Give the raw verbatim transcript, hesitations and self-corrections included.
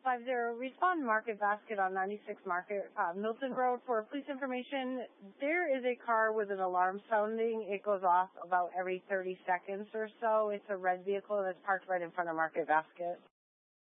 five zero, respond Market Basket on ninety-six Market, uh, Milton Road for police information. There is a car with an alarm sounding. It goes off about every thirty seconds or so. It's a red vehicle that's parked right in front of Market Basket.